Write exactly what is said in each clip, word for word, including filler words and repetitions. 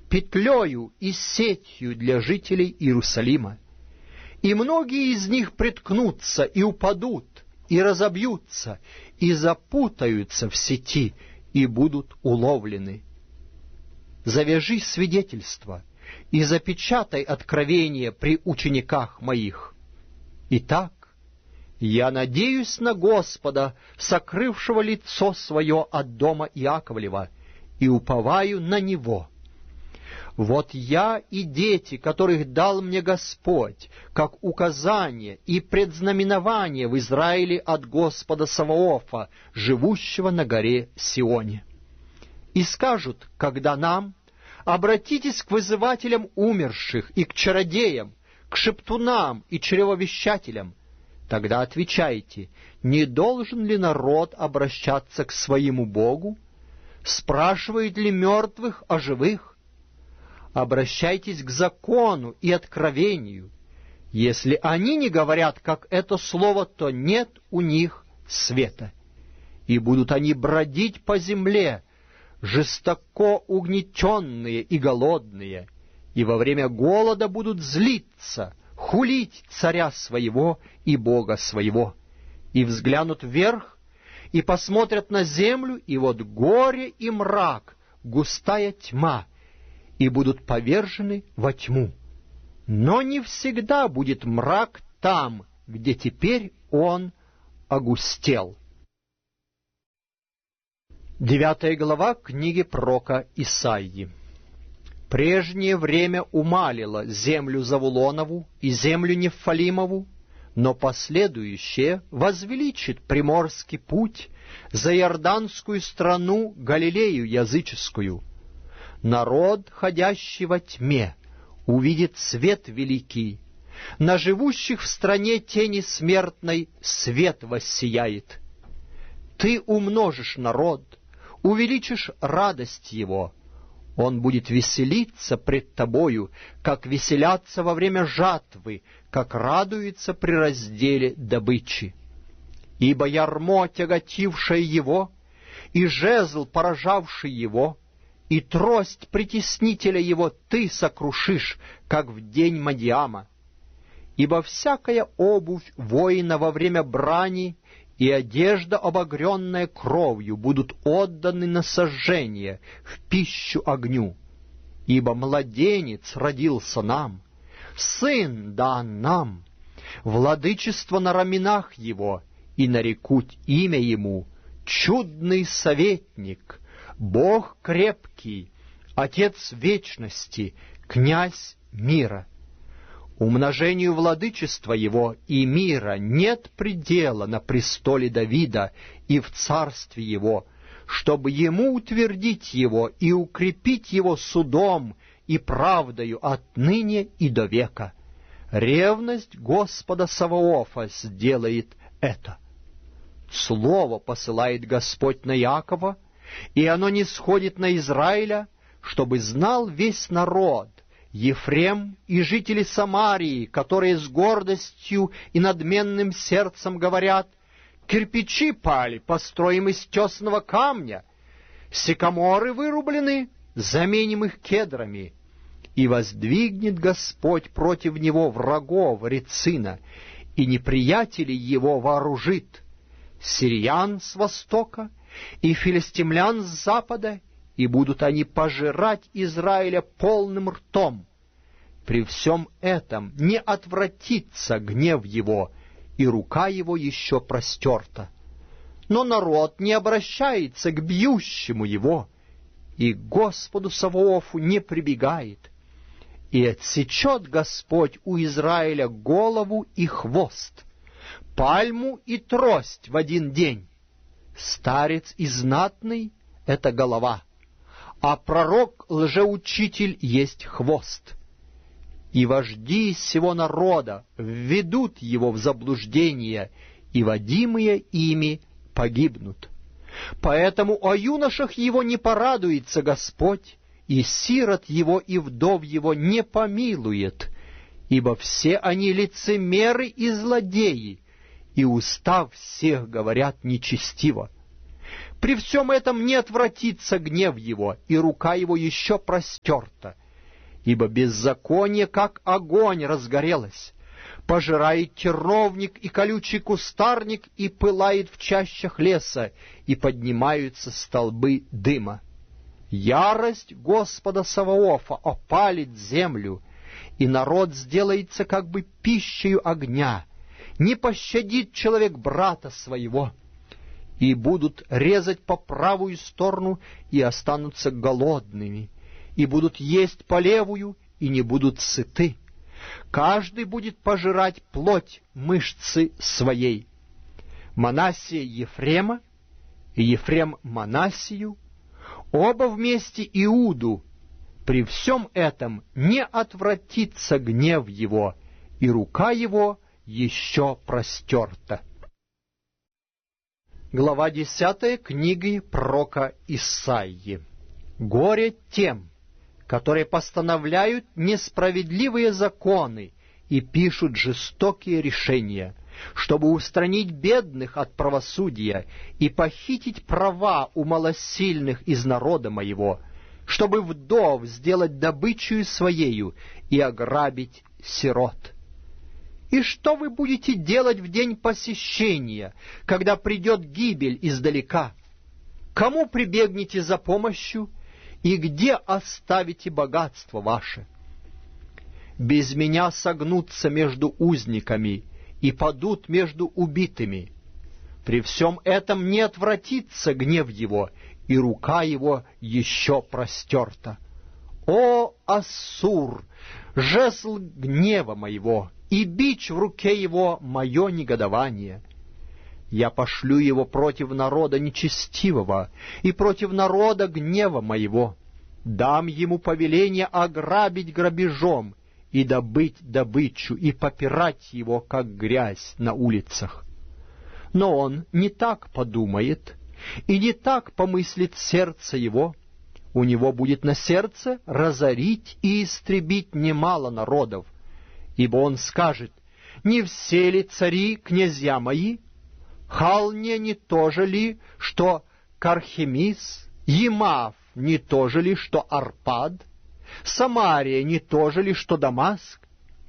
петлею и сетью для жителей Иерусалима. И многие из них приткнутся и упадут, и разобьются, и запутаются в сети, и будут уловлены. Завяжи свидетельство и запечатай откровение при учениках моих. Итак, я надеюсь на Господа, сокрывшего лицо свое от дома Иаковлева, и уповаю на Него. Вот я и дети, которых дал мне Господь, как указание и предзнаменование в Израиле от Господа Саваофа, живущего на горе Сионе. И скажут, когда нам: обратитесь к вызывателям умерших и к чародеям, к шептунам и чревовещателям. Тогда отвечайте: не должен ли народ обращаться к своему Богу? Спрашивает ли мертвых о живых? Обращайтесь к закону и откровению. Если они не говорят, как это слово, то нет у них света. И будут они бродить по земле, жестоко угнетенные и голодные, и во время голода будут злиться, хулить царя своего и Бога своего, и взглянут вверх, и посмотрят на землю, и вот горе и мрак, густая тьма, и будут повержены во тьму. Но не всегда будет мрак там, где теперь он огустел. Девятая глава книги пророка Исаии. Прежнее время умалило землю Завулонову и землю Нефалимову, но последующее возвеличит приморский путь за Иорданскую страну Галилею языческую. Народ, ходящий во тьме, увидит свет великий, на живущих в стране тени смертной свет воссияет. Ты умножишь народ, увеличишь радость его. Он будет веселиться пред тобою, как веселятся во время жатвы, как радуется при разделе добычи. Ибо ярмо, тяготившее его, и жезл, поражавший его, и трость притеснителя его ты сокрушишь, как в день Мадиама. Ибо всякая обувь воина во время брани и одежда, обогренная кровью, будут отданы на сожжение, в пищу огню. Ибо младенец родился нам, сын дан нам, владычество на раменах его, и нарекут имя ему чудный советник, Бог крепкий, Отец вечности, князь мира. Умножению владычества его и мира нет предела на престоле Давида и в царстве его, чтобы ему утвердить его и укрепить его судом и правдою отныне и до века. Ревность Господа Саваофа сделает это. Слово посылает Господь на Иакова, и оно не сходит на Израиля, чтобы знал весь народ, Ефрем и жители Самарии, которые с гордостью и надменным сердцем говорят: кирпичи пали, построим из тесного камня, сикаморы вырублены, заменим их кедрами. И воздвигнет Господь против него врагов Рецина, и неприятелей его вооружит, сириян с востока и филистимлян с запада, и будут они пожирать Израиля полным ртом. При всем этом не отвратится гнев его, и рука его еще простерта. Но народ не обращается к бьющему его, и к Господу Саваофу не прибегает. И отсечет Господь у Израиля голову и хвост, пальму и трость в один день. Старец и знатный — это голова, а пророк-лжеучитель есть хвост. И вожди сего народа введут его в заблуждение, и водимые ими погибнут. Поэтому о юношах его не порадуется Господь, и сирот его и вдов его не помилует, ибо все они лицемеры и злодеи, и уста всех говорят нечестиво. При всем этом не отвратится гнев его, и рука его еще простерта. Ибо беззаконие, как огонь, разгорелось, пожирает терновник и колючий кустарник, и пылает в чащах леса, и поднимаются столбы дыма. Ярость Господа Саваофа опалит землю, и народ сделается как бы пищею огня. Не пощадит человек брата своего, и будут резать по правую сторону, и останутся голодными, и будут есть по левую, и не будут сыты. Каждый будет пожирать плоть мышцы своей. Манассия Ефрема, и Ефрем Манассию, оба вместе Иуду. При всем этом не отвратится гнев его, и рука его еще простерта. Глава десятая книги пророка Исаии. Горе тем, которые постановляют несправедливые законы и пишут жестокие решения, чтобы устранить бедных от правосудия и похитить права у малосильных из народа моего, чтобы вдов сделать добычею своею и ограбить сирот. И что вы будете делать в день посещения, когда придет гибель издалека? Кому прибегнете за помощью, и где оставите богатство ваше? Без меня согнутся между узниками и падут между убитыми. При всем этом не отвратится гнев его, и рука его еще простерта. О, Ассур, жезл гнева моего, и бич в руке его мое негодование! Я пошлю его против народа нечестивого и против народа гнева моего. Дам ему повеление ограбить грабежом и добыть добычу, и попирать его, как грязь на улицах. Но он не так подумает, и не так помыслит сердце его. У него будет на сердце разорить и истребить немало народов, ибо он скажет: не все ли цари князья мои? Халне не то же ли, что Кархемис? Емав не то же ли, что Арпад? Самария не то же ли, что Дамаск?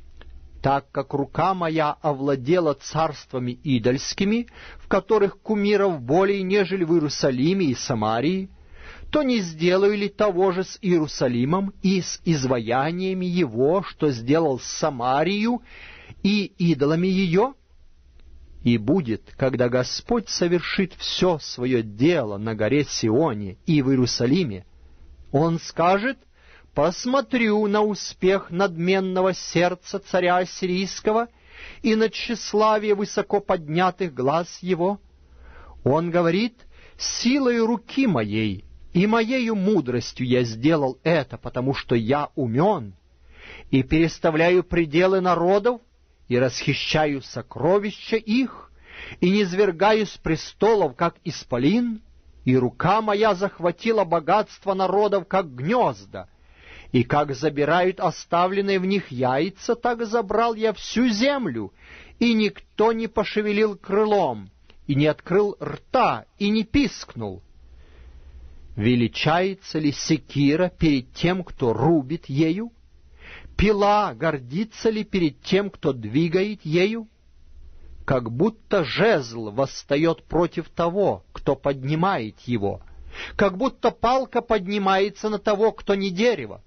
Так как рука моя овладела царствами идольскими, в которых кумиров более, нежели в Иерусалиме и Самарии, то не сделаю ли того же с Иерусалимом и с изваяниями его, что сделал с Самарию и идолами ее? И будет, когда Господь совершит все свое дело на горе Сионе и в Иерусалиме, Он скажет: «Посмотрю на успех надменного сердца царя Ассирийского и на тщеславие высоко поднятых глаз его». Он говорит: «Силою руки моей и моею мудростью я сделал это, потому что я умен, и переставляю пределы народов, и расхищаю сокровища их, и низвергаю с престолов, как исполин, и рука моя захватила богатство народов, как гнезда, и как забирают оставленные в них яйца, так забрал я всю землю, и никто не пошевелил крылом, и не открыл рта, и не пискнул. Величается ли секира перед тем, кто рубит ею? Пила гордится ли перед тем, кто двигает ею? Как будто жезл восстает против того, кто поднимает его, как будто палка поднимается на того, кто не дерево.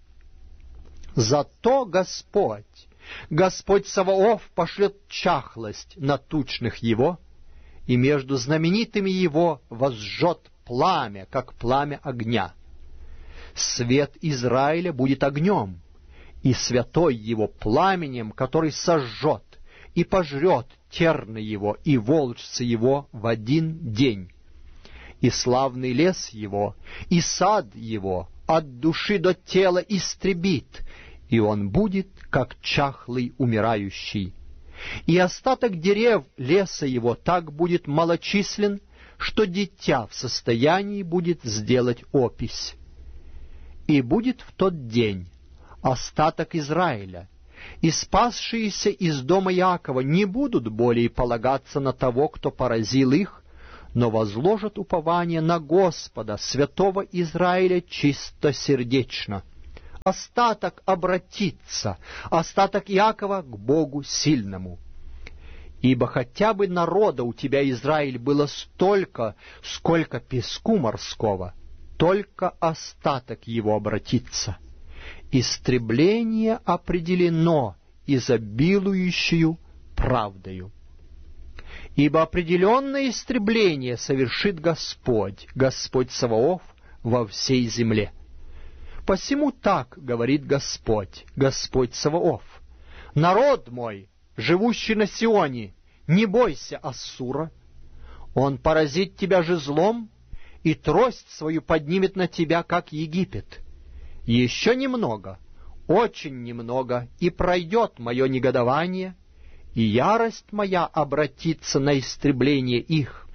Зато Господь, Господь Саваоф пошлет чахлость на тучных его, и между знаменитыми его возжжет пламя, как пламя огня. Свет Израиля будет огнем, и святой его пламенем, который сожжет и пожрет терны его и волжцы его в один день. И славный лес его, и сад его от души до тела истребит, и он будет, как чахлый умирающий. И остаток дерев леса его так будет малочислен, что дитя в состоянии будет сделать опись. И будет в тот день остаток Израиля, и спасшиеся из дома Иакова не будут более полагаться на того, кто поразил их, но возложат упование на Господа, святого Израиля, чистосердечно. Остаток обратится, остаток Иакова к Богу сильному. Ибо хотя бы народа у тебя, Израиль, было столько, сколько песку морского, только остаток его обратится. Истребление определено изобилующую правдою. Ибо определенное истребление совершит Господь, Господь Саваоф, во всей земле. Посему так говорит Господь, Господь Саваоф: народ мой, живущий на Сионе, не бойся Ассура. Он поразит тебя жезлом, и трость свою поднимет на тебя, как Египет. Еще немного, очень немного, и пройдет мое негодование, и ярость моя обратится на истребление их.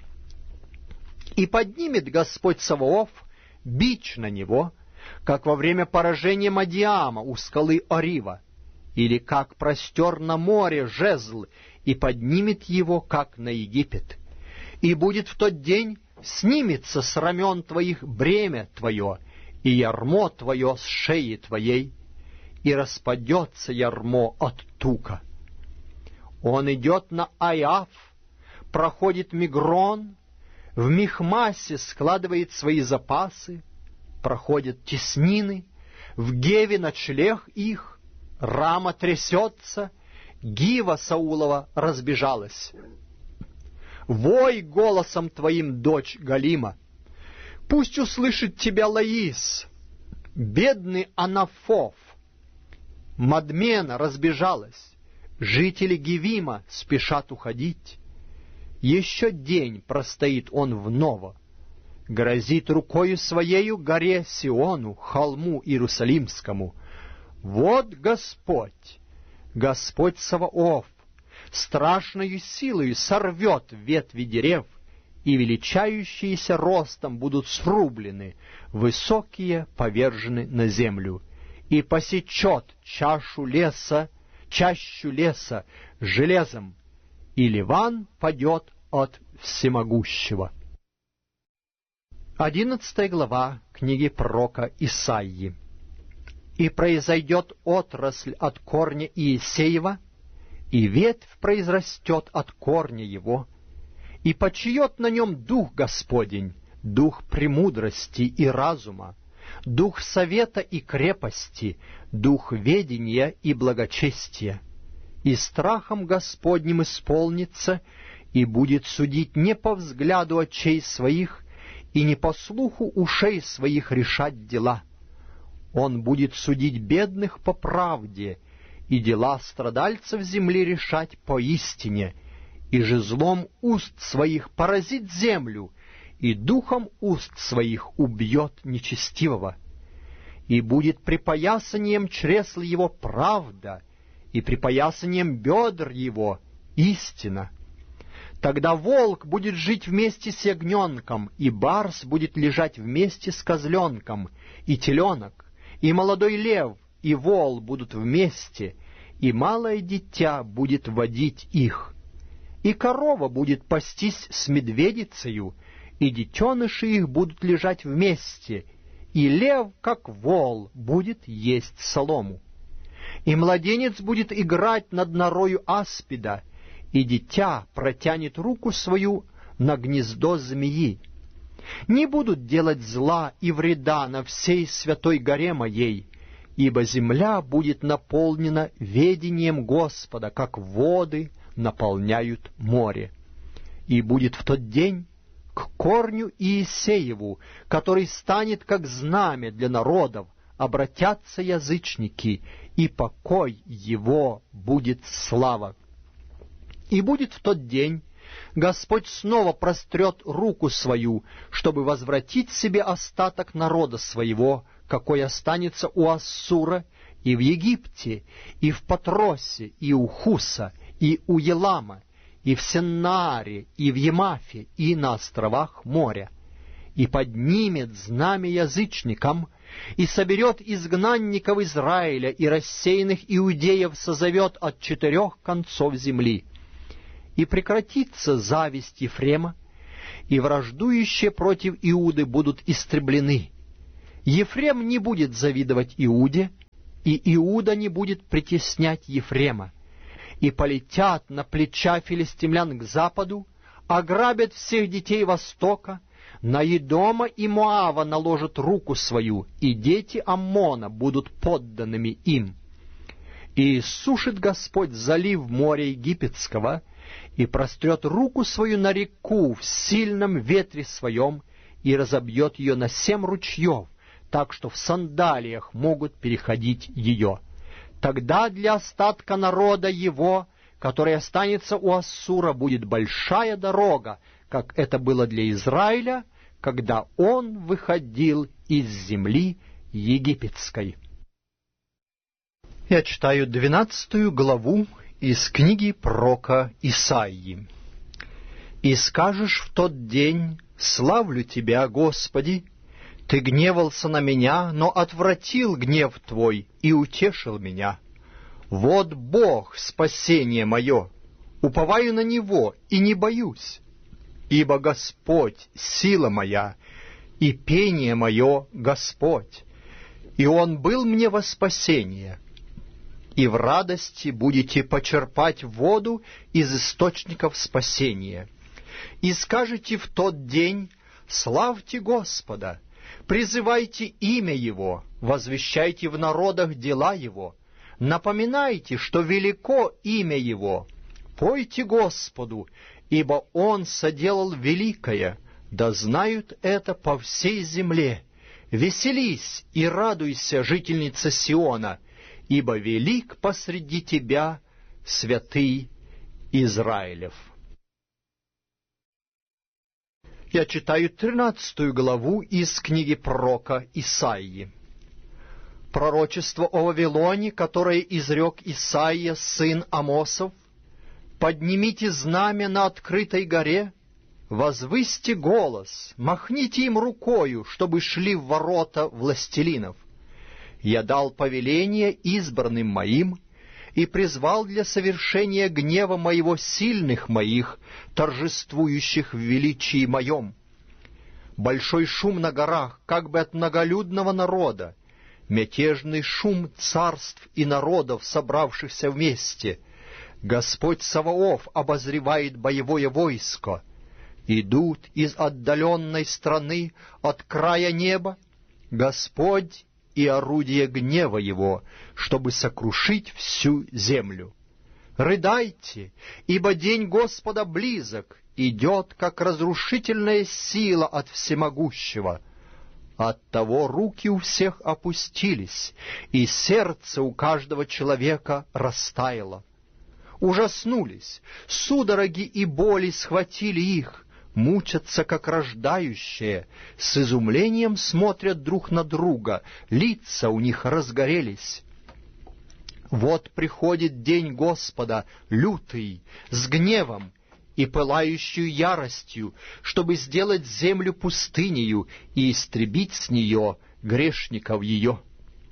И поднимет Господь Саваоф бич на него, как во время поражения Мадиама у скалы Орива, или как простер на море жезл, и поднимет его, как на Египет. И будет в тот день снимется с рамен твоих бремя твое, и ярмо твое с шеи твоей, и распадется ярмо от тука. Он идет на Айав, проходит Мигрон, в Михмасе складывает свои запасы, проходят теснины, в Геве ночлег их, Рама трясется, Гива Саулова разбежалась. Вой голосом твоим, дочь Галима, пусть услышит тебя Лаис, бедный Анафов. Мадмена разбежалась, жители Гевима спешат уходить. Еще день простоит он в Ново, грозит рукою своею горе Сиону, холму Иерусалимскому. Вот Господь, Господь Саваоф, страшною силою сорвет ветви дерев, и величающиеся ростом будут срублены, высокие повержены на землю, и посечет чашу леса, чащу леса железом, и Ливан падет от всемогущего. Одиннадцатая глава книги пророка Исаии. «И произойдет отрасль от корня Иисеева, и ветвь произрастет от корня его, и почиет на нем дух Господень, дух премудрости и разума, дух совета и крепости, дух ведения и благочестия. И страхом Господним исполнится, и будет судить не по взгляду очей своих, и не по слуху ушей своих решать дела. Он будет судить бедных по правде, и дела страдальцев земли решать по истине, и жезлом уст своих поразит землю, и духом уст своих убьет нечестивого. И будет припоясанием чресл его правда, и припоясанием бедр его истина. Тогда волк будет жить вместе с ягненком, и барс будет лежать вместе с козленком, и теленок, и молодой лев, и вол будут вместе, и малое дитя будет водить их. И корова будет пастись с медведицею, и детеныши их будут лежать вместе, и лев, как вол, будет есть солому. И младенец будет играть над норою аспида, и дитя протянет руку свою на гнездо змеи. Не будут делать зла и вреда на всей святой горе моей, ибо земля будет наполнена ведением Господа, как воды наполняют море. И будет в тот день к корню Иисееву, который станет как знамя для народов, обратятся язычники, и покой его будет слава. И будет в тот день, Господь снова прострет руку свою, чтобы возвратить себе остаток народа своего, какой останется у Ассура, и в Египте, и в Патросе, и у Хуса, и у Елама, и в Сеннааре, и в Емафе, и на островах моря. И поднимет знамя язычникам, и соберет изгнанников Израиля, и рассеянных иудеев созовет от четырех концов земли. И прекратится зависть Ефрема, и враждующие против Иуды будут истреблены. Ефрем не будет завидовать Иуде, и Иуда не будет притеснять Ефрема. И полетят на плеча филистимлян к западу, ограбят всех детей Востока, на Едома и Моава наложат руку свою, и дети Аммона будут подданными им. И иссушит Господь залив моря египетского, и прострет руку свою на реку в сильном ветре своем, и разобьет ее на семь ручьев, так что в сандалиях могут переходить ее. Тогда для остатка народа его, который останется у Ассура, будет большая дорога, как это было для Израиля, когда он выходил из земли египетской. Я читаю двенадцатую главу из книги пророка Исаии. «И скажешь в тот день: славлю Тебя, Господи! Ты гневался на меня, но отвратил гнев Твой и утешил меня. Вот Бог, спасение мое, уповаю на Него и не боюсь. Ибо Господь — сила моя, и пение мое — Господь, и Он был мне во спасение. И в радости будете почерпать воду из источников спасения. И скажете в тот день: славьте Господа, призывайте имя Его, возвещайте в народах дела Его, напоминайте, что велико имя Его, пойте Господу, ибо Он соделал великое, да знают это по всей земле. Веселись и радуйся, жительница Сиона, ибо велик посреди тебя святый Израилев». Я читаю тринадцатую главу из книги пророка Исаии. Пророчество о Вавилоне, которое изрек Исаия, сын Амосов: «Поднимите знамя на открытой горе, возвысьте голос, махните им рукою, чтобы шли в ворота властелинов. Я дал повеление избранным моим и призвал для совершения гнева моего сильных моих, торжествующих в величии моем. Большой шум на горах, как бы от многолюдного народа, мятежный шум царств и народов, собравшихся вместе. Господь Саваоф обозревает боевое войско. Идут из отдаленной страны, от края неба, Господь и орудие гнева Его, чтобы сокрушить всю землю. Рыдайте, ибо день Господа близок, идет, как разрушительная сила от всемогущего. Оттого руки у всех опустились, и сердце у каждого человека растаяло. Ужаснулись, судороги и боли схватили их, мучатся, как рождающие, с изумлением смотрят друг на друга, лица у них разгорелись. Вот приходит день Господа, лютый, с гневом и пылающую яростью, чтобы сделать землю пустынею и истребить с нее грешников ее.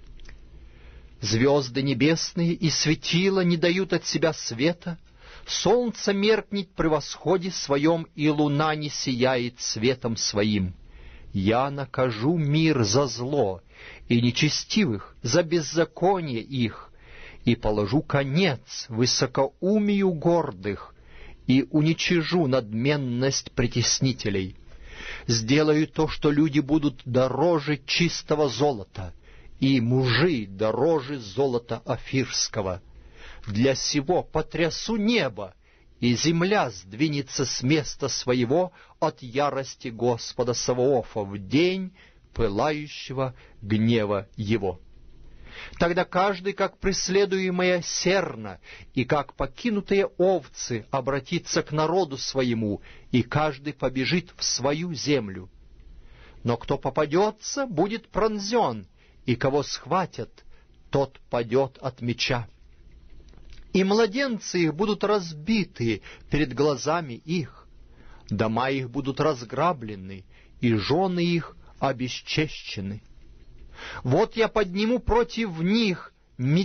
Звезды небесные и светила не дают от себя света, солнце меркнет при восходе своем, и луна не сияет светом своим. Я накажу мир за зло, и нечестивых за беззаконие их, и положу конец высокоумию гордых, и уничижу надменность притеснителей. Сделаю то, что люди будут дороже чистого золота, и мужи дороже золота офирского. Для сего потрясу небо, и земля сдвинется с места своего от ярости Господа Саваофа в день пылающего гнева Его. Тогда каждый, как преследуемая серна, и как покинутые овцы, обратится к народу своему, и каждый побежит в свою землю. Но кто попадется, будет пронзен, и кого схватят, тот падет от меча. И младенцы их будут разбиты перед глазами их, дома их будут разграблены, и жены их обесчещены. Вот я подниму против них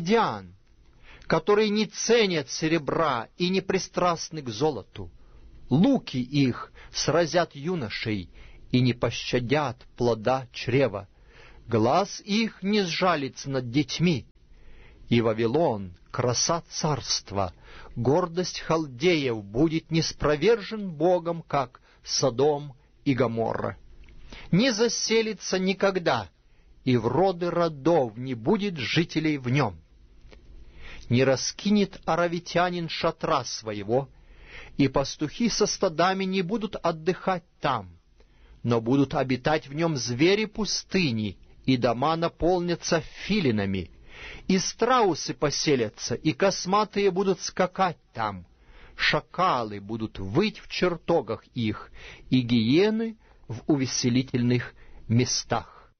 медиан, которые не ценят серебра и не пристрастны к золоту, луки их сразят юношей и не пощадят плода чрева. Глаз их не сжалится над детьми, и Вавилон, краса царства, гордость халдеев, будет неспровержен Богом, как Содом и Гоморра. Не заселится никогда, и в роды родов не будет жителей в нем. Не раскинет аравитянин шатра своего, и пастухи со стадами не будут отдыхать там, но будут обитать в нем звери пустыни, и дома наполнятся филинами, и страусы поселятся, и косматые будут скакать там, шакалы будут выть в чертогах их, и гиены в увеселительных местах.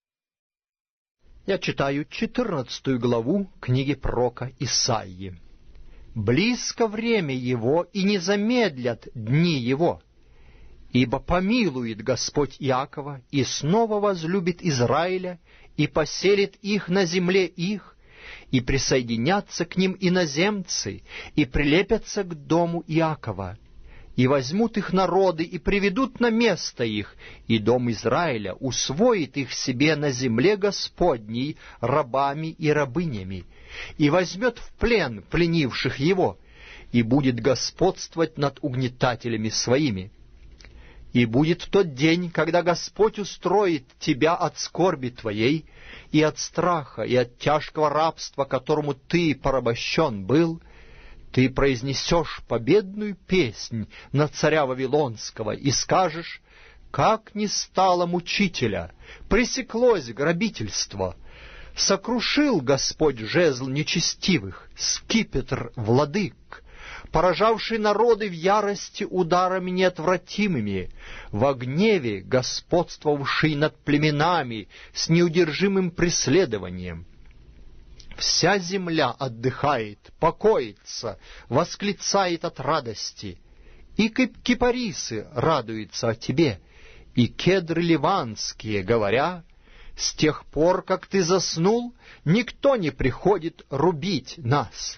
Я читаю четырнадцатую главу книги пророка Исаии. «Близко время его, и не замедлят дни его, ибо помилует Господь Иакова, и снова возлюбит Израиля, и поселит их на земле их, и присоединятся к ним иноземцы, и прилепятся к дому Иакова, и возьмут их народы, и приведут на место их, и дом Израиля усвоит их себе на земле Господней рабами и рабынями, и возьмет в плен пленивших его, и будет господствовать над угнетателями своими. И будет в тот день, когда Господь устроит тебя от скорби твоей, и от страха, и от тяжкого рабства, которому ты порабощен был, ты произнесешь победную песнь на царя Вавилонского и скажешь: как не стало мучителя, пресеклось грабительство, сокрушил Господь жезл нечестивых, скипетр владык, поражавший народы в ярости ударами неотвратимыми, во гневе господствовавший над племенами с неудержимым преследованием. Вся земля отдыхает, покоится, восклицает от радости, и кипарисы радуются о тебе, и кедры ливанские, говоря: с тех пор, как ты заснул, никто не приходит рубить нас.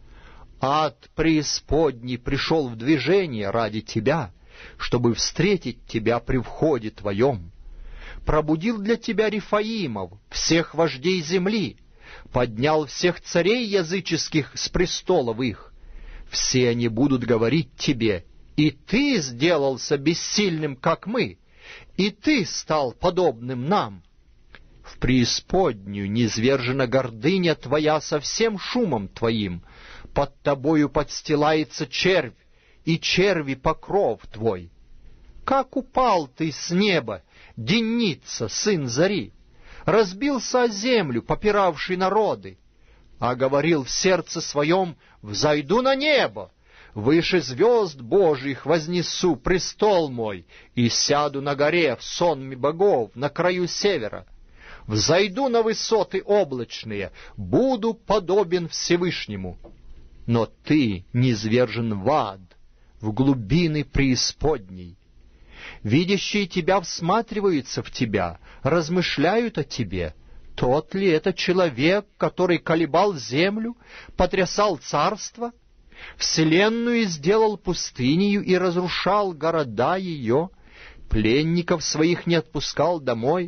Ад преисподней пришел в движение ради тебя, чтобы встретить тебя при входе твоем. Пробудил для тебя Рифаимов, всех вождей земли, поднял всех царей языческих с престолов их. Все они будут говорить тебе: и ты сделался бессильным, как мы, и ты стал подобным нам. В преисподнюю низвержена гордыня твоя со всем шумом твоим, под тобою подстилается червь, и черви покров твой. Как упал ты с неба, Деница, сын зари, разбился о землю, попиравший народы, а говорил в сердце своем: взойду на небо, выше звезд Божьих вознесу престол мой, и сяду на горе в сонме богов на краю севера. Взойду на высоты облачные, буду подобен Всевышнему. Но ты низвержен в ад, в глубины преисподней. Видящие тебя всматриваются в тебя, размышляют о тебе. Тот ли это человек, который колебал землю, потрясал царство, вселенную сделал пустынею и разрушал города ее, пленников своих не отпускал домой?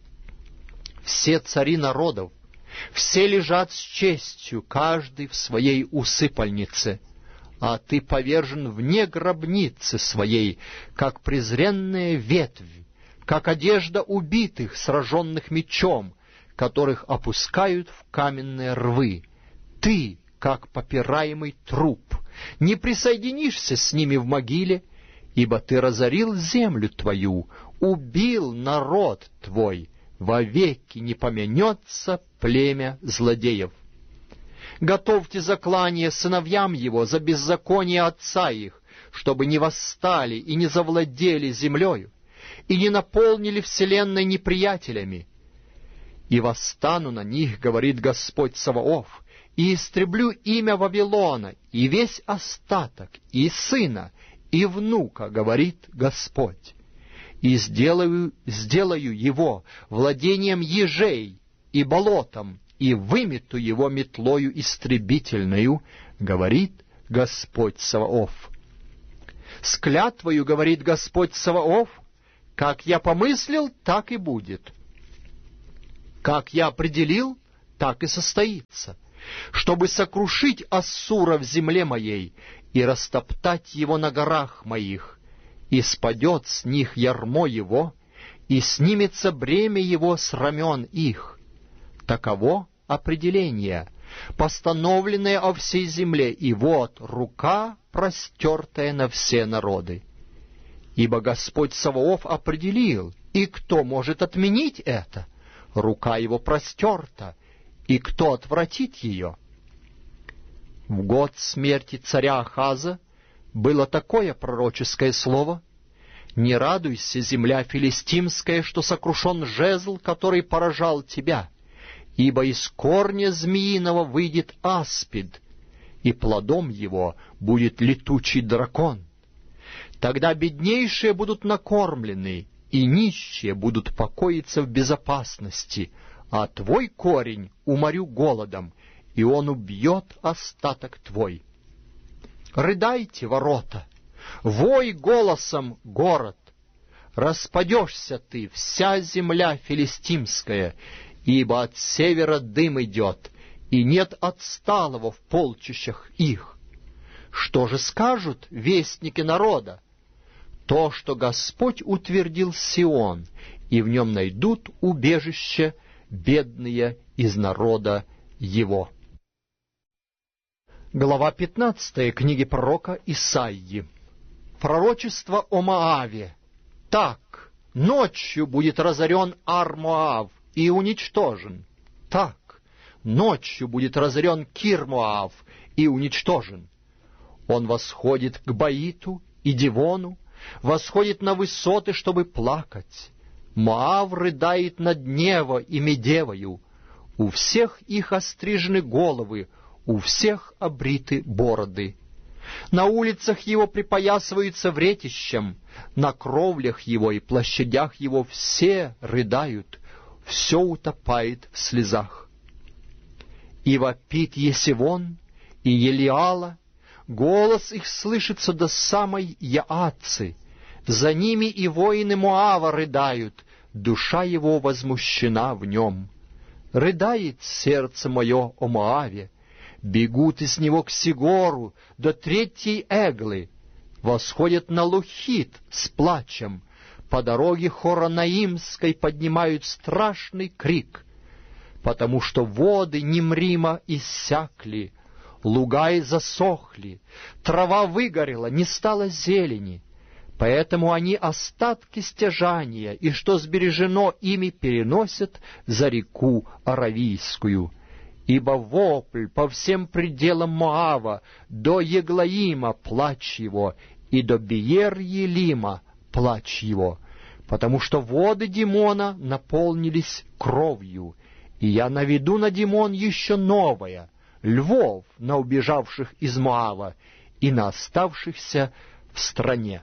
Все цари народов, все лежат с честью, каждый в своей усыпальнице, а ты повержен вне гробницы своей, как презренная ветвь, как одежда убитых, сраженных мечом, которых опускают в каменные рвы. Ты, как попираемый труп, не присоединишься с ними в могиле, ибо ты разорил землю твою, убил народ твой, вовеки не помянется племя злодеев. Готовьте заклание сыновьям его за беззаконие отца их, чтобы не восстали и не завладели землею, и не наполнили вселенной неприятелями. И восстану на них, говорит Господь Саваоф, и истреблю имя Вавилона, и весь остаток, и сына, и внука, говорит Господь. И сделаю, сделаю его владением ежей и болотом, и вымету его метлою истребительною, говорит Господь Саваоф. С клятвою, говорит Господь Саваоф, как я помыслил, так и будет. Как я определил, так и состоится, чтобы сокрушить Ассура в земле моей и растоптать его на горах моих, и спадет с них ярмо его, и снимется бремя его с рамен их. Таково определение, постановленное о всей земле, и вот рука, простертая на все народы. Ибо Господь Саваоф определил, и кто может отменить это? Рука его простерта, и кто отвратит ее? В год смерти царя Ахаза было такое пророческое слово: «Не радуйся, земля филистимская, что сокрушен жезл, который поражал тебя, ибо из корня змеиного выйдет аспид, и плодом его будет летучий дракон. Тогда беднейшие будут накормлены, и нищие будут покоиться в безопасности, а твой корень уморю голодом, и он убьет остаток твой. Рыдайте, ворота, вой голосом, город, распадешься ты, вся земля филистимская, ибо от севера дым идет, и нет отсталого в полчищах их. Что же скажут вестники народа? То, что Господь утвердил Сион, и в нем найдут убежище бедные из народа его». Глава пятнадцатая книги пророка Исаии. Пророчество о Моаве. Так, ночью будет разорен Ар-Моав и уничтожен. Так, ночью будет разорен Кир-Моав и уничтожен. Он восходит к Баиту и Дивону, восходит на высоты, чтобы плакать. Моав рыдает над Нево и Медевою. У всех их острижены головы, у всех обриты бороды. На улицах его припоясываются вретищем, на кровлях его и площадях его все рыдают, все утопает в слезах. И вопит Есивон, и Елиала, голос их слышится до самой Яатцы. За ними и воины Моава рыдают, душа его возмущена в нем. Рыдает сердце мое о Моаве, бегут из него к Сигору до третьей Эглы, восходят на Лухит с плачем, по дороге Хоронаимской поднимают страшный крик, потому что воды Нимрима иссякли, луга засохли, трава выгорела, не стало зелени. Поэтому они остатки стяжания, и что сбережено ими, переносят за реку Аравийскую. Ибо вопль по всем пределам Моава, до Еглаима плач его, и до Биер-Елима плач его, потому что воды Димона наполнились кровью, и я наведу на Димон еще новое, львов на убежавших из Моава и на оставшихся в стране.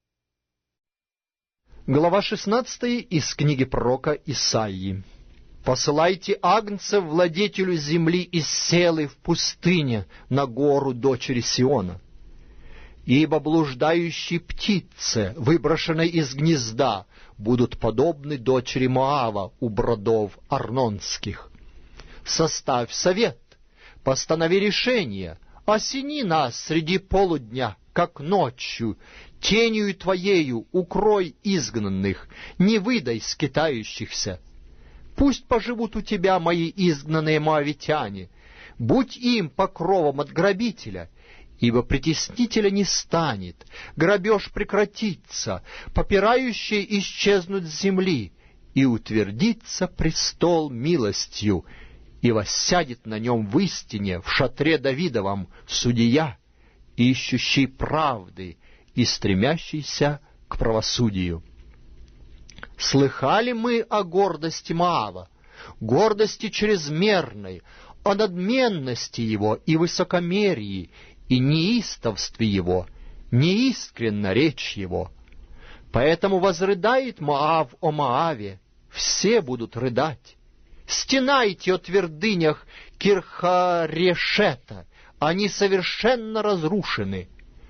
Глава шестнадцатая из книги пророка Исаии. «Посылайте агнцев владетелю земли из Селы в пустыне на гору дочери Сиона. Ибо блуждающие птицы, выброшенные из гнезда, будут подобны дочери Моава у бродов арнонских. Составь совет, постанови решение, осени нас среди полудня, как ночью, тенью твоею укрой изгнанных, не выдай скитающихся. Пусть поживут у тебя мои изгнанные моавитяне, будь им покровом от грабителя, ибо притеснителя не станет, грабеж прекратится, попирающие исчезнут с земли, и утвердится престол милостью, и воссядет на нем в истине, в шатре Давидовом, судья, ищущий правды и стремящийся к правосудию. Слыхали мы о гордости Моава, гордости чрезмерной, о надменности его и высокомерии, и неистовстве его, неискренна речь его. Поэтому возрыдает Моав о Моаве, все будут рыдать. Стенайте о твердынях Кирхарешета, они совершенно разрушены.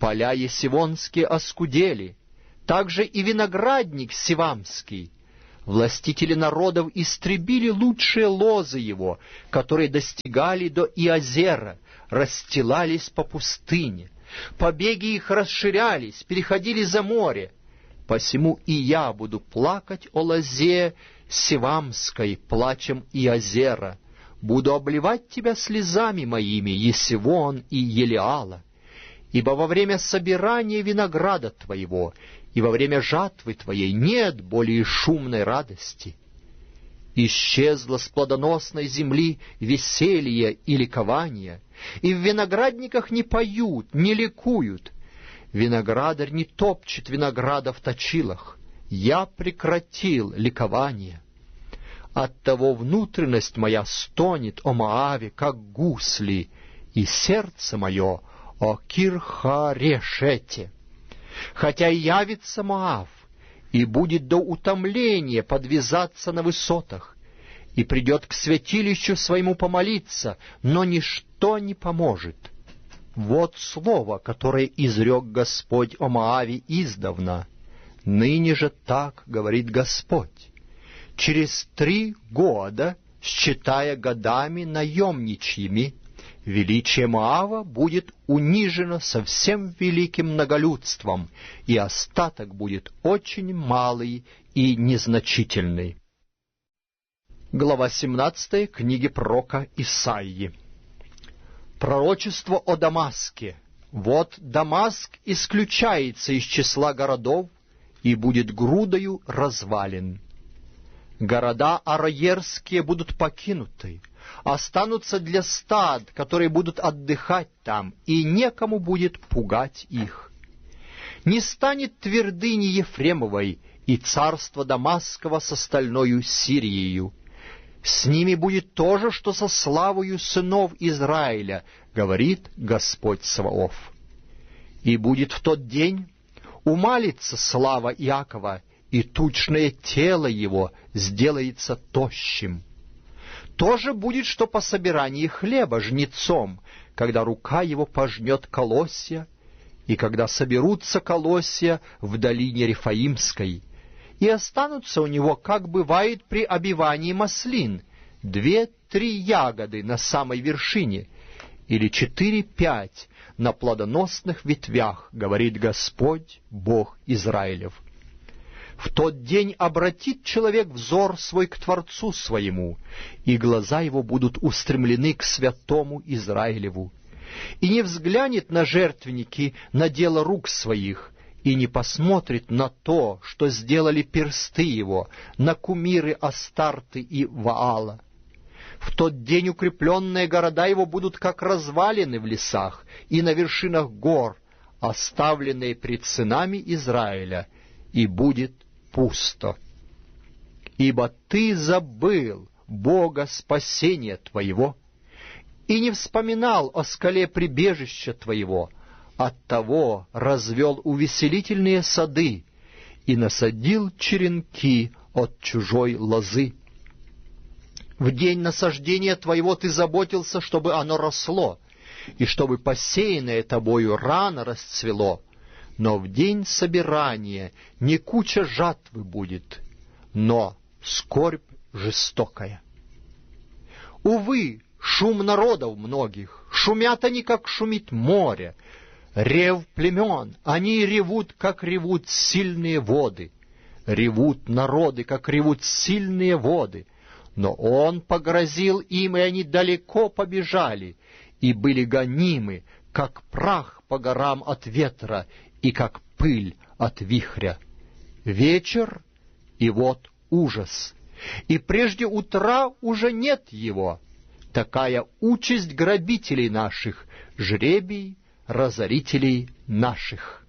поля есивонские оскудели, также и виноградник сивамский. Властители народов истребили лучшие лозы его, которые достигали до Иозера, расстилались по пустыне. Побеги их расширялись, переходили за море. Посему и я буду плакать о лозе сивамской, плачем Иозера. Буду обливать тебя слезами моими, Есивон и Елеала. Ибо во время собирания винограда твоего и во время жатвы твоей нет более шумной радости. Исчезло с плодоносной земли веселье и ликование, и в виноградниках не поют, не ликуют. Виноградарь не топчет винограда в точилах. Я прекратил ликование. Оттого внутренность моя стонет о Моаве, как гусли, и сердце мое о Кирхарешете. Хотя явится Моав, и будет до утомления подвязаться на высотах, и придет к святилищу своему помолиться, но ничто не поможет. Вот слово, которое изрек Господь о Моаве издавна. Ныне же так говорит Господь. Через три года, считая годами наемничьими, величие Моава будет унижено совсем великим многолюдством, и остаток будет очень малый и незначительный. Глава семнадцатая книги пророка Исаии. Пророчество о Дамаске. Вот Дамаск исключается из числа городов и будет грудою развалин. Города араерские будут покинуты, останутся для стад, которые будут отдыхать там, и некому будет пугать их. Не станет твердыни Ефремовой и царство Дамасского с остальною Сирией. С ними будет то же, что со славою сынов Израиля, говорит Господь Саваоф. И будет в тот день умалится слава Иакова, и тучное тело его сделается тощим. То же будет, что по собирании хлеба жнецом, когда рука его пожнет колосья, и когда соберутся колосья в долине Рефаимской, и останутся у него, как бывает при обивании маслин, две-три ягоды на самой вершине, или четыре-пять на плодоносных ветвях, говорит Господь, Бог Израилев. В тот день обратит человек взор свой к Творцу своему, и глаза его будут устремлены к святому Израилеву, и не взглянет на жертвенники, на дело рук своих, и не посмотрит на то, что сделали персты его, на кумиры Астарты и Ваала. В тот день укрепленные города его будут как развалины в лесах и на вершинах гор, оставленные пред сынами Израиля, и будет пусто. Ибо ты забыл Бога спасения твоего и не вспоминал о скале прибежища твоего, оттого развел увеселительные сады и насадил черенки от чужой лозы. В день насаждения твоего ты заботился, чтобы оно росло, и чтобы посеянное тобою рано расцвело. Но в день собирания не куча жатвы будет, но скорбь жестокая. Увы, шум народов многих, шумят они, как шумит море, рев племен, они ревут, как ревут сильные воды, ревут народы, как ревут сильные воды. Но он погрозил им, и они далеко побежали, и были гонимы, как прах по горам от ветра, и как пыль от вихря. Вечер, и вот ужас, и прежде утра уже нет его. Такая участь грабителей наших, жребий разорителей наших.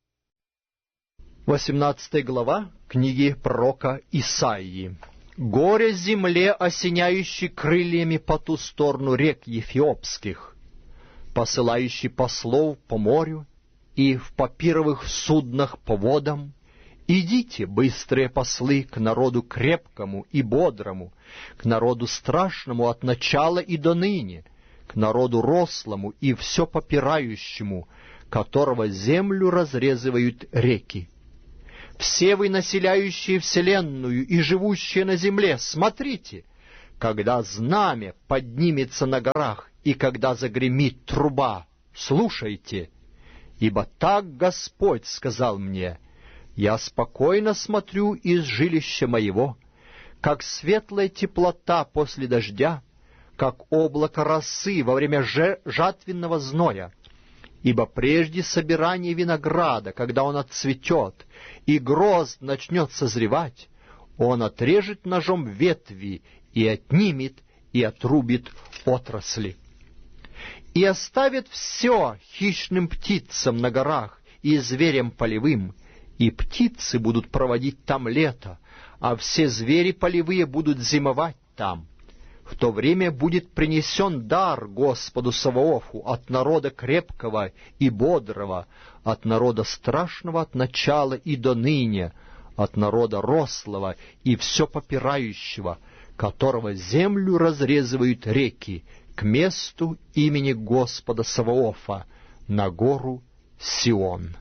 Восемнадцатая глава книги пророка Исаии. Горе земле, осеняющей крыльями по ту сторону рек Ефиопских, посылающий послов по морю и в папировых суднах по водам. Идите, быстрые послы, к народу крепкому и бодрому, к народу страшному от начала и до ныне, к народу рослому и все попирающему, которого землю разрезывают реки. Все вы, населяющие вселенную и живущие на земле, смотрите, когда знамя поднимется на горах и когда загремит труба, слушайте, ибо так Господь сказал мне: я спокойно смотрю из жилища моего, как светлая теплота после дождя, как облако росы во время жатвенного зноя. Ибо прежде собирания винограда, когда он отцветет, и грозд начнет созревать, он отрежет ножом ветви и отнимет, и отрубит отрасли. И оставит все хищным птицам на горах и зверям полевым, и птицы будут проводить там лето, а все звери полевые будут зимовать там. В то время будет принесен дар Господу Саваофу от народа крепкого и бодрого, от народа страшного от начала и до ныне, от народа рослого и все попирающего, которого землю разрезывают реки, к месту имени Господа Саваофа, на гору Сион.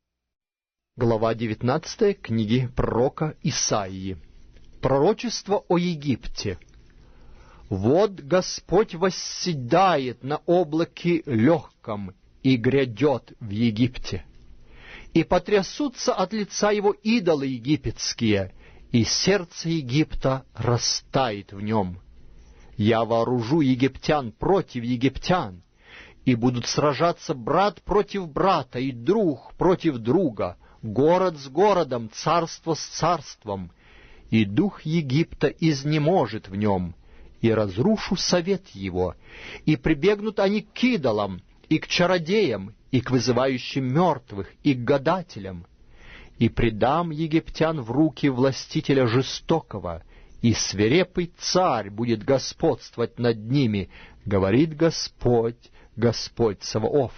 Глава девятнадцатая книги пророка Исаии. Пророчество о Египте. «Вот Господь восседает на облаке легком и грядет в Египте, и потрясутся от лица его идолы египетские, и сердце Египта растает в нем. Я вооружу египтян против египтян, и будут сражаться брат против брата и друг против друга, город с городом, царство с царством, и дух Египта изнеможет в нем, и разрушу совет его, и прибегнут они к идолам, и к чародеям, и к вызывающим мертвых, и к гадателям. И предам египтян в руки властителя жестокого, и свирепый царь будет господствовать над ними, говорит Господь, Господь Саваоф.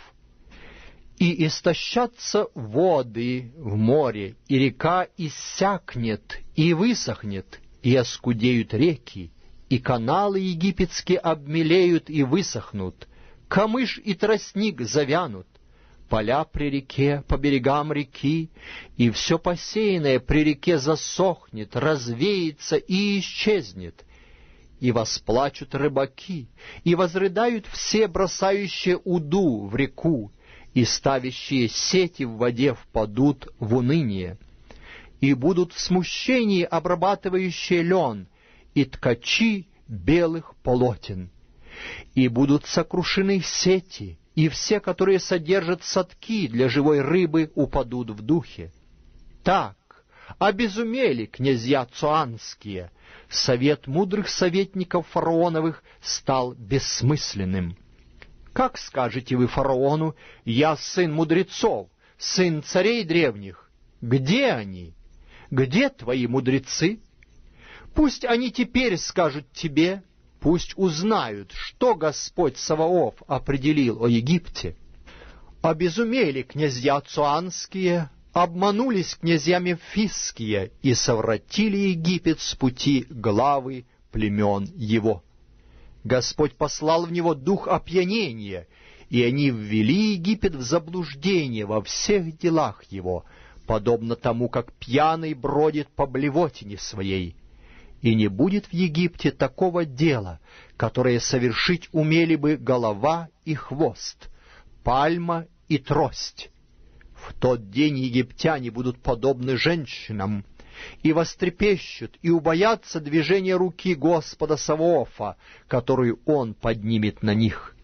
И истощатся воды в море, и река иссякнет, и высохнет, и оскудеют реки, и каналы египетские обмелеют и высохнут, камыш и тростник завянут, поля при реке, по берегам реки, и все посеянное при реке засохнет, развеется и исчезнет. И восплачут рыбаки, и возрыдают все, бросающие уду в реку, и ставящие сети в воде впадут в уныние. И будут в смущении обрабатывающие лен, и ткачи белых полотен. И будут сокрушены сети, и все, которые содержат садки для живой рыбы, упадут в духе. Так обезумели князья цоанские, совет мудрых советников фараоновых стал бессмысленным. Как скажете вы фараону: «Я сын мудрецов, сын царей древних»? Где они? Где твои мудрецы? Пусть они теперь скажут тебе, пусть узнают, что Господь Саваоф определил о Египте. Обезумели князья цоанские, обманулись князья мемфисские и совратили Египет с пути главы племен его. Господь послал в него дух опьянения, и они ввели Египет в заблуждение во всех делах его, подобно тому, как пьяный бродит по блевотине своей. И не будет в Египте такого дела, которое совершить умели бы голова и хвост, пальма и трость. В тот день египтяне будут подобны женщинам, и вострепещут, и убоятся движения руки Господа Саваофа, которую Он поднимет на них.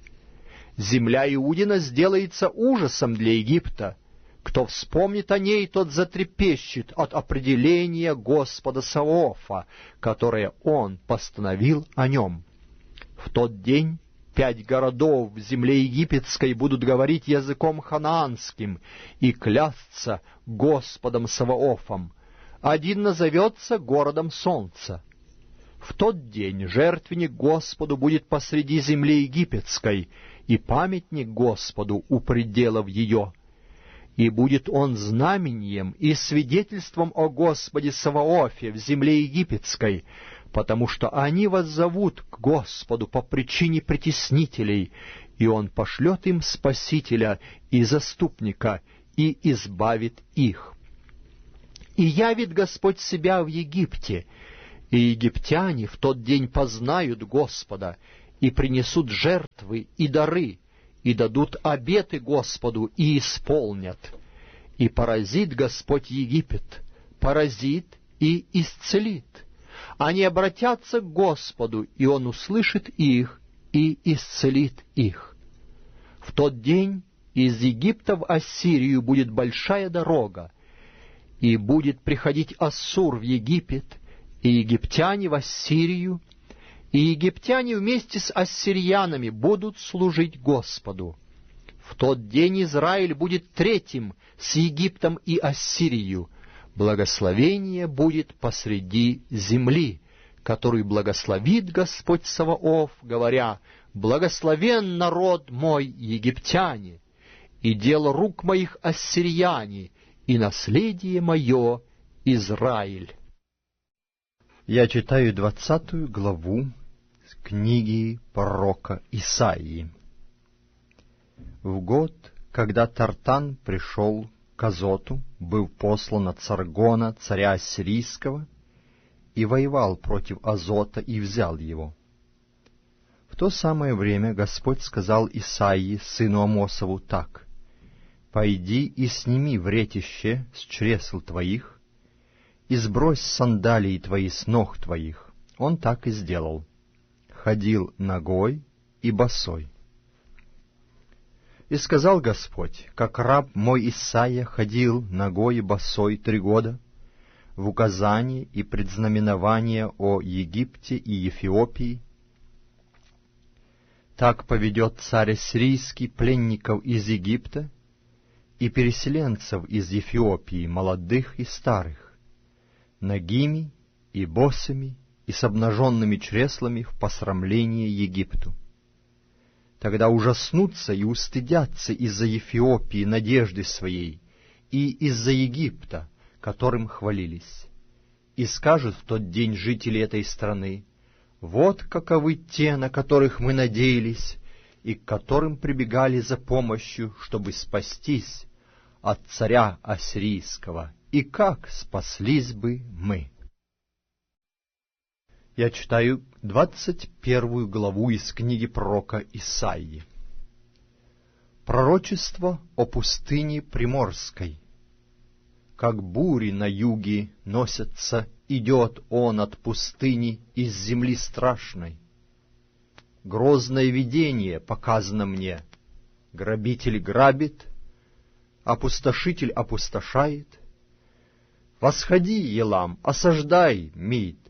Земля Иудина сделается ужасом для Египта. Кто вспомнит о ней, тот затрепещет от определения Господа Саваофа, которое Он постановил о нем. В тот день пять городов в земле египетской будут говорить языком ханаанским и клясться Господом Саваофом. Один назовется городом солнца. В тот день жертвенник Господу будет посреди земли египетской, и памятник Господу у пределов ее. И будет он знамением и свидетельством о Господе Саваофе в земле египетской, потому что они воззовут к Господу по причине притеснителей, и Он пошлет им Спасителя и Заступника, и избавит их. И явит Господь себя в Египте, и египтяне в тот день познают Господа, и принесут жертвы и дары, и дадут обеты Господу, и исполнят. И поразит Господь Египет, поразит и исцелит. Они обратятся к Господу, и Он услышит их и исцелит их. В тот день из Египта в Ассирию будет большая дорога, и будет приходить Ассур в Египет, и египтяне в Ассирию, и египтяне вместе с ассирянами будут служить Господу. В тот день Израиль будет третьим с Египтом и Ассирией. Благословение будет посреди земли, который благословит Господь Саваоф, говоря: «Благословен народ мой египтяне, и дело рук моих ассирияне, и наследие мое Израиль». Я читаю двадцатую главу книги пророка Исаии. В год, когда Тартан пришел к Азоту, был послан от Саргона, царя Ассирийского, и воевал против Азота и взял его. В то самое время Господь сказал Исаии, сыну Амосову, так: «Пойди и сними вретище с чресл твоих, и сбрось сандалии твои с ног твоих». Он так и сделал. Ходил нагой и босой. И сказал Господь: «Как раб мой Исаия ходил нагой и босой три года, в указание и предзнаменование о Египте и Эфиопии, так поведет царь ассирийский пленников из Египта и переселенцев из Эфиопии, молодых и старых, нагими и босыми и с обнаженными чреслами в посрамление Египту. Тогда ужаснутся и устыдятся из-за Эфиопии надежды своей и из-за Египта, которым хвалились. И скажут в тот день жители этой страны: вот каковы те, на которых мы надеялись, и к которым прибегали за помощью, чтобы спастись от царя ассирийского, и как спаслись бы мы». Я читаю двадцать первую главу из книги пророка Исаии. Пророчество о пустыне Приморской. Как бури на юге носятся, идет он от пустыни из земли страшной. Грозное видение показано мне. Грабитель грабит, опустошитель опустошает. Восходи, Елам, осаждай, Мид.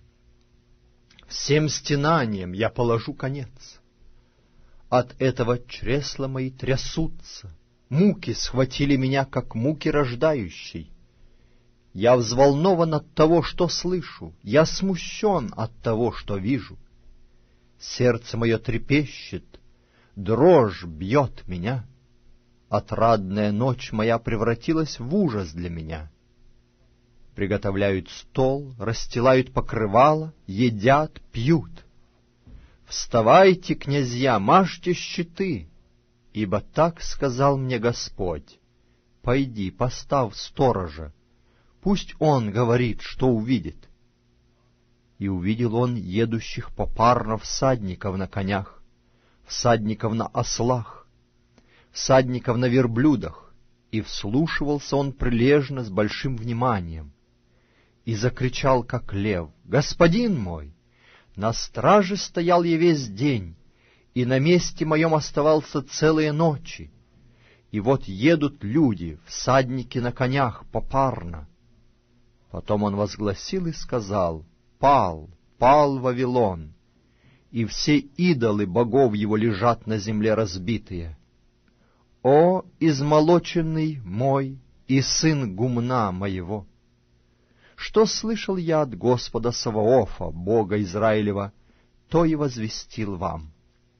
Всем стенаниям я положу конец. От этого чресла мои трясутся, муки схватили меня, как муки рождающей. Я взволнован от того, что слышу, я смущен от того, что вижу. Сердце мое трепещет, дрожь бьет меня. Отрадная ночь моя превратилась в ужас для меня. Приготовляют стол, расстилают покрывало, едят, пьют. Вставайте, князья, мажьте щиты, ибо так сказал мне Господь: пойди, поставь сторожа, пусть он говорит, что увидит. И увидел он едущих попарно всадников на конях, всадников на ослах, всадников на верблюдах, и вслушивался он прилежно с большим вниманием, и закричал, как лев: «Господин мой! На страже стоял я весь день, и на месте моем оставался целые ночи. И вот едут люди, всадники на конях, попарно». Потом он возгласил и сказал: «Пал, пал Вавилон, и все идолы богов его лежат на земле разбитые. О, измолоченный мой и сын гумна моего! Что слышал я от Господа Саваофа, Бога Израилева, то и возвестил вам».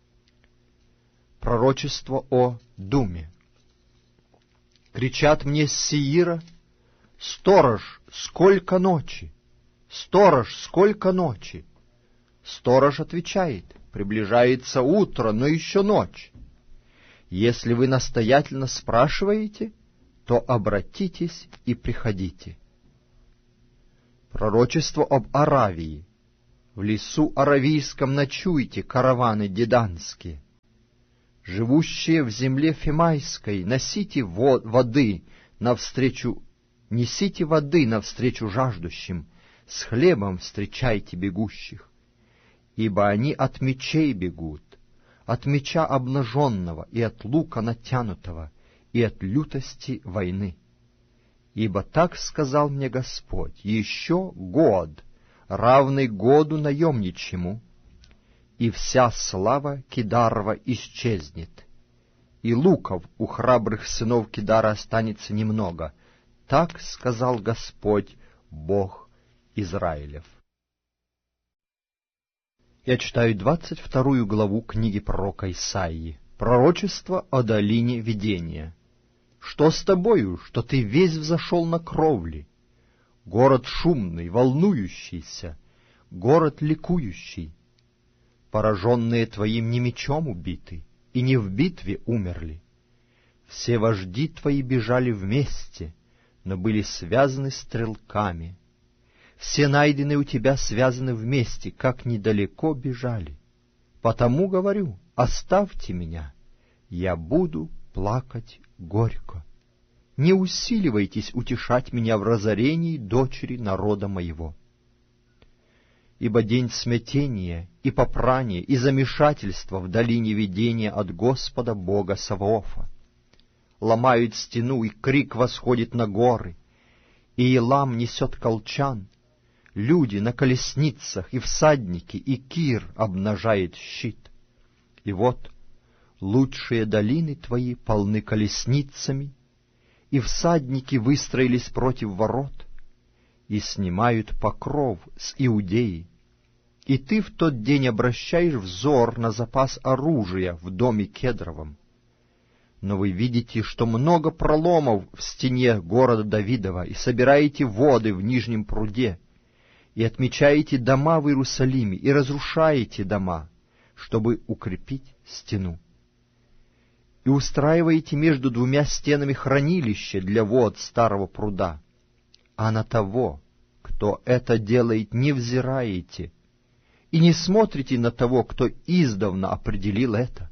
Пророчество о Думе. Кричат мне с Сеира: «Сторож, сколько ночи! Сторож, сколько ночи!» Сторож отвечает: «Приближается утро, но еще ночь». Если вы настоятельно спрашиваете, то обратитесь и приходите. Пророчество об Аравии. В лесу аравийском ночуйте, караваны деданские. Живущие в земле фимайской, носите воды навстречу, несите воды навстречу жаждущим, с хлебом встречайте бегущих. Ибо они от мечей бегут, от меча обнаженного и от лука натянутого, и от лютости войны. Ибо так сказал мне Господь: еще год, равный году наемничьему, и вся слава Кидарова исчезнет, и луков у храбрых сынов Кидара останется немного. Так сказал Господь, Бог Израилев. Я читаю двадцать вторую главу книги пророка Исаии. Пророчество о долине видения. Что с тобою, что ты весь взошел на кровли? Город шумный, волнующийся, город ликующий. Пораженные твоим не мечом убиты, и не в битве умерли. Все вожди твои бежали вместе, но были связаны стрелками. Все найденные у тебя связаны вместе, как недалеко бежали. Потому говорю, оставьте меня, я буду плакать горько. Не усиливайтесь утешать меня в разорении дочери народа моего. Ибо день смятения и попрания и замешательства в долине видения от Господа Бога Саваофа. Ломают стену, и крик восходит на горы, и Елам несет колчан. Люди на колесницах, и всадники, и Кир обнажает щит. И вот лучшие долины твои полны колесницами, и всадники выстроились против ворот, и снимают покров с Иудеи. И ты в тот день обращаешь взор на запас оружия в доме Кедровом. Но вы видите, что много проломов в стене города Давидова, и собираете воды в нижнем пруде, и отмечаете дома в Иерусалиме, и разрушаете дома, чтобы укрепить стену. И устраиваете между двумя стенами хранилище для вод старого пруда, а на того, кто это делает, не взираете, и не смотрите на того, кто издавна определил это.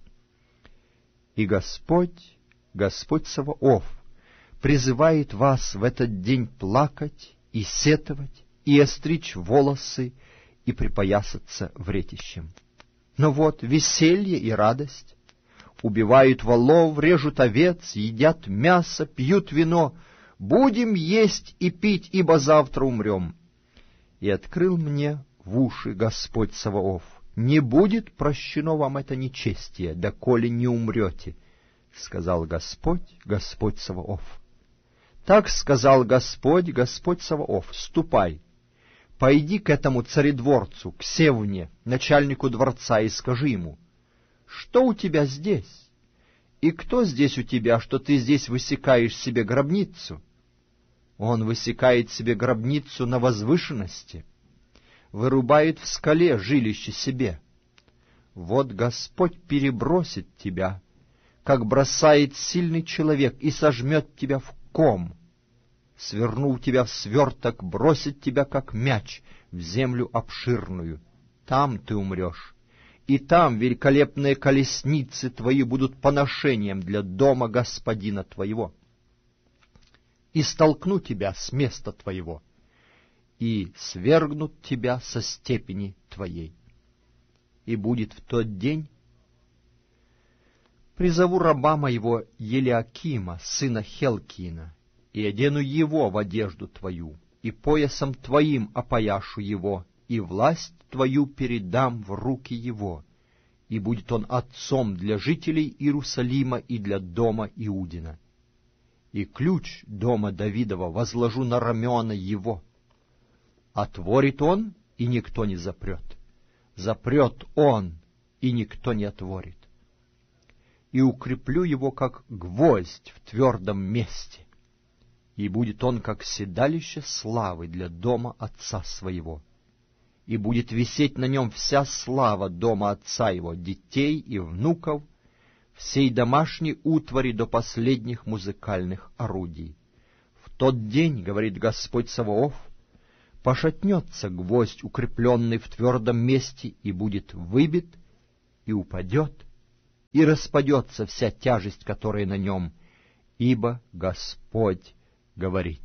И Господь, Господь Саваоф, призывает вас в этот день плакать и сетовать, и остричь волосы, и припоясаться вретищем. Но вот веселье и радость. Убивают волов, режут овец, едят мясо, пьют вино. Будем есть и пить, ибо завтра умрем. И открыл мне в уши Господь Саваоф: не будет прощено вам это нечестие, доколе не умрете, сказал Господь, Господь Саваоф. Так сказал Господь, Господь Саваоф: ступай, пойди к этому царедворцу, к Севне, начальнику дворца, и скажи ему: что у тебя здесь? И кто здесь у тебя, что ты здесь высекаешь себе гробницу? Он высекает себе гробницу на возвышенности, вырубает в скале жилище себе. Вот Господь перебросит тебя, как бросает сильный человек, и сожмет тебя в ком, свернув тебя в сверток, бросит тебя, как мяч, в землю обширную. Там ты умрешь, и там великолепные колесницы твои будут поношением для дома господина твоего. И столкну тебя с места твоего, и свергнут тебя со степени твоей. И будет в тот день, призову раба моего Елиакима, сына Хелкиина, и одену его в одежду твою, и поясом твоим опояшу его, и власть твою передам в руки его, и будет он отцом для жителей Иерусалима и для дома Иудина. И ключ дома Давидова возложу на рамена его. Отворит он, и никто не запрет. Запрет он, и никто не отворит. И укреплю его, как гвоздь в твердом месте, и будет он, как седалище славы для дома отца своего. И будет висеть на нем вся слава дома отца его, детей и внуков, всей домашней утвари до последних музыкальных орудий. В тот день, говорит Господь Саваоф, пошатнется гвоздь, укрепленный в твердом месте, и будет выбит, и упадет, и распадется вся тяжесть, которая на нем, ибо Господь говорит.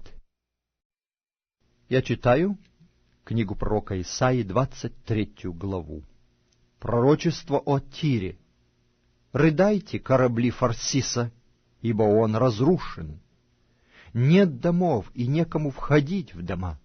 Я читаю книгу пророка Исаии, двадцать третью главу. Пророчество о Тире. «Рыдайте, корабли Фарсиса, ибо он разрушен. Нет домов, и некому входить в дома.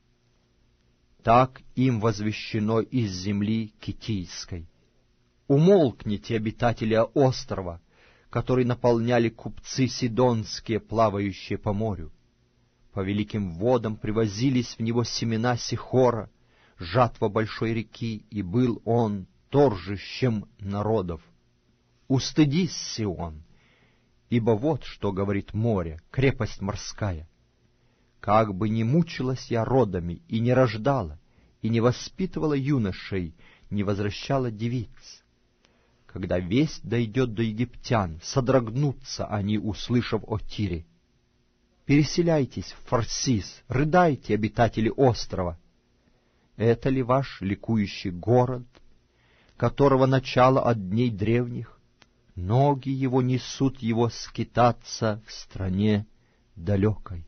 Так им возвещено из земли Китийской. Умолкните, обитатели острова, который наполняли купцы сидонские, плавающие по морю. По великим водам привозились в него семена Сихора, жатва большой реки, и был он торжищем народов. Устыдись, Сион, ибо вот что говорит море, крепость морская. Как бы ни мучилась я родами, и не рождала, и не воспитывала юношей, не возвращала девиц. Когда весть дойдет до египтян, содрогнутся они, услышав о Тире. Переселяйтесь в Фарсис, рыдайте, обитатели острова. Это ли ваш ликующий город, которого начало от дней древних? Ноги его несут его скитаться в стране далекой.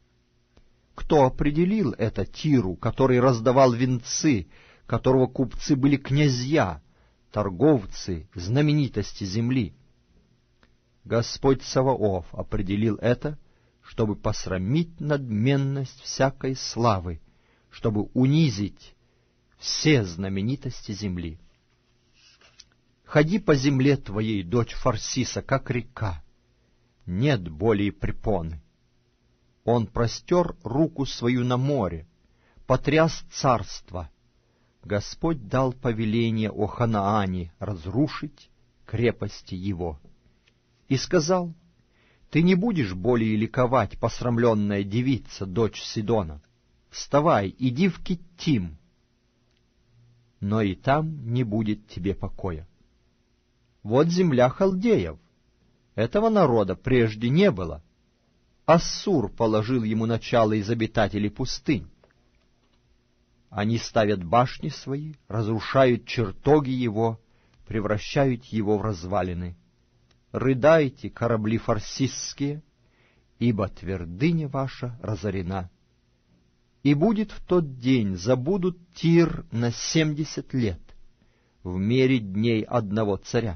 Кто определил это Тиру, который раздавал венцы, которого купцы были князья, торговцы, знаменитости земли? Господь Саваоф определил это, чтобы посрамить надменность всякой славы, чтобы унизить все знаменитости земли. Ходи по земле твоей, дочь Фарсиса, как река, нет более препоны. Он простер руку свою на море, потряс царство. Господь дал повеление о Ханаане разрушить крепости его. И сказал: ты не будешь более ликовать, посрамленная девица, дочь Сидона. Вставай, иди в Киттим, но и там не будет тебе покоя. Вот земля халдеев. Этого народа прежде не было. Ассур положил ему начало из обитателей пустынь. Они ставят башни свои, разрушают чертоги его, превращают его в развалины. Рыдайте, корабли фарсисские, ибо твердыня ваша разорена. И будет в тот день забудут Тир на семьдесят лет, в мере дней одного царя.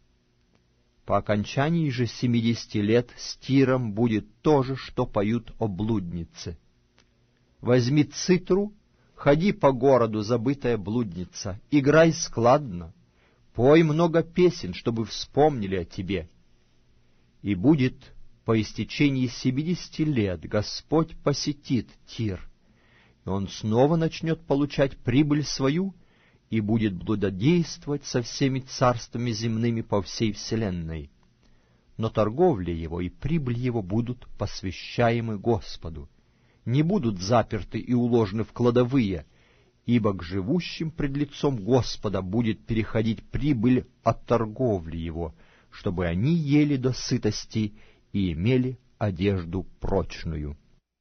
По окончании же семидесяти лет с Тиром будет то же, что поют о блуднице. Возьми цитру, ходи по городу, забытая блудница, играй складно, пой много песен, чтобы вспомнили о тебе. И будет по истечении семидесяти лет Господь посетит Тир, и он снова начнет получать прибыль свою, и будет блудодействовать со всеми царствами земными по всей вселенной. Но торговля его и прибыль его будут посвящаемы Господу, не будут заперты и уложены в кладовые, ибо к живущим пред лицом Господа будет переходить прибыль от торговли его, чтобы они ели до сытости и имели одежду прочную.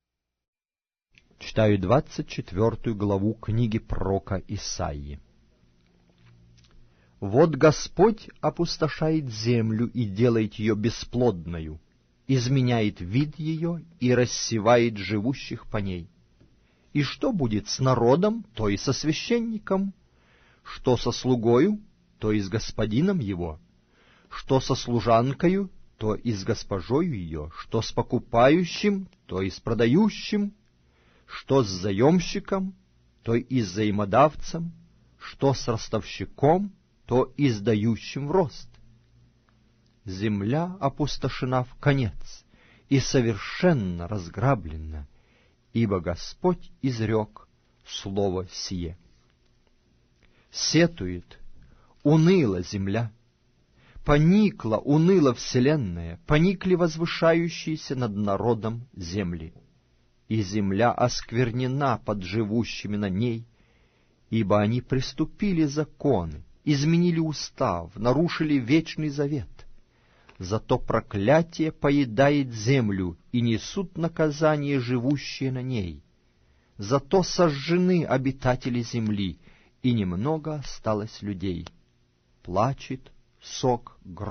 Читаю двадцать четвертую главу книги пророка Исаии. «Вот Господь опустошает землю и делает ее бесплодною, изменяет вид ее и рассевает живущих по ней. И что будет с народом, то и со священником, что со слугою, то и с господином его, что со служанкою, то и с госпожою ее, что с покупающим, то и с продающим, что с заемщиком, то и с заимодавцем, что с ростовщиком, то и с дающим в рост. Земля опустошена в конец и совершенно разграблена, ибо Господь изрек слово сие. Сетует, уныла земля, поникла, уныла вселенная, поникли возвышающиеся над народом земли, и земля осквернена под живущими на ней, ибо они приступили законы, изменили устав, нарушили вечный завет, Зато проклятие поедает землю, и несут наказание живущие на ней. Зато сожжены обитатели земли, и немного осталось людей. Плачет сок грома.